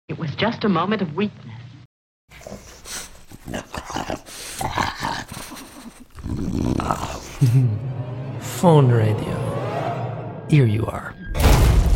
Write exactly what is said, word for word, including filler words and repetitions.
It was just a moment of weakness. Phone radio. Here you are.